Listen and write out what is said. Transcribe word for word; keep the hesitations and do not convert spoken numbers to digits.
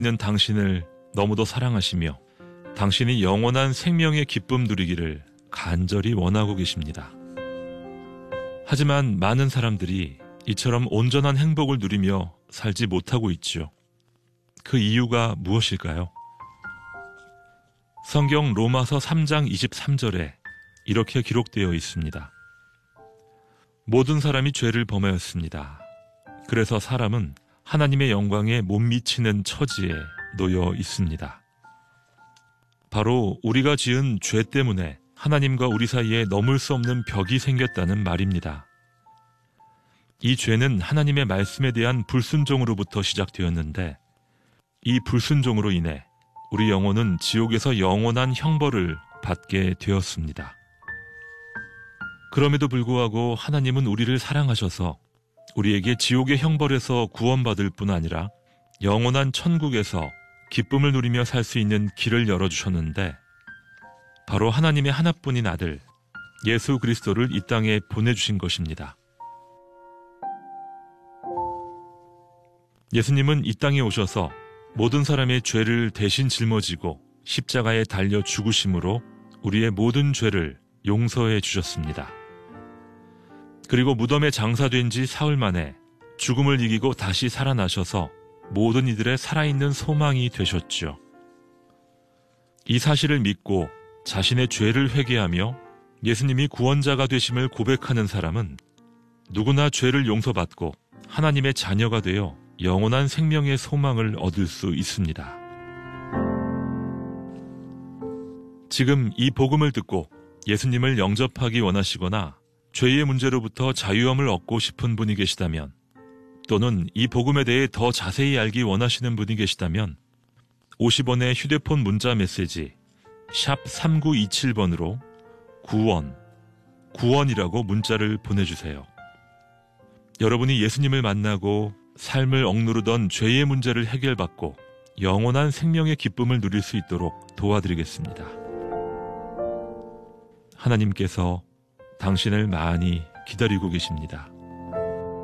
있는 당신을 너무도 사랑하시며 당신이 영원한 생명의 기쁨 누리기를 간절히 원하고 계십니다. 하지만 많은 사람들이 이처럼 온전한 행복을 누리며 살지 못하고 있지요. 그 이유가 무엇일까요? 성경 로마서 삼 장 이십삼 절에 이렇게 기록되어 있습니다. 모든 사람이 죄를 범하였습니다. 그래서 사람은 하나님의 영광에 못 미치는 처지에 놓여 있습니다. 바로 우리가 지은 죄 때문에 하나님과 우리 사이에 넘을 수 없는 벽이 생겼다는 말입니다. 이 죄는 하나님의 말씀에 대한 불순종으로부터 시작되었는데 이 불순종으로 인해 우리 영혼은 지옥에서 영원한 형벌을 받게 되었습니다. 그럼에도 불구하고 하나님은 우리를 사랑하셔서 우리에게 지옥의 형벌에서 구원받을 뿐 아니라 영원한 천국에서 기쁨을 누리며 살 수 있는 길을 열어주셨는데 바로 하나님의 하나뿐인 아들 예수 그리스도를 이 땅에 보내주신 것입니다. 예수님은 이 땅에 오셔서 모든 사람의 죄를 대신 짊어지고 십자가에 달려 죽으심으로 우리의 모든 죄를 용서해 주셨습니다. 그리고 무덤에 장사된 지 사흘 만에 죽음을 이기고 다시 살아나셔서 모든 이들의 살아있는 소망이 되셨죠. 이 사실을 믿고 자신의 죄를 회개하며 예수님이 구원자가 되심을 고백하는 사람은 누구나 죄를 용서받고 하나님의 자녀가 되어 영원한 생명의 소망을 얻을 수 있습니다. 지금 이 복음을 듣고 예수님을 영접하기 원하시거나 죄의 문제로부터 자유함을 얻고 싶은 분이 계시다면 또는 이 복음에 대해 더 자세히 알기 원하시는 분이 계시다면 오십 원의 휴대폰 문자 메시지 샵 삼구이칠 번으로 구원, 구원이라고 문자를 보내주세요. 여러분이 예수님을 만나고 삶을 억누르던 죄의 문제를 해결받고 영원한 생명의 기쁨을 누릴 수 있도록 도와드리겠습니다. 하나님께서 당신을 많이 기다리고 계십니다.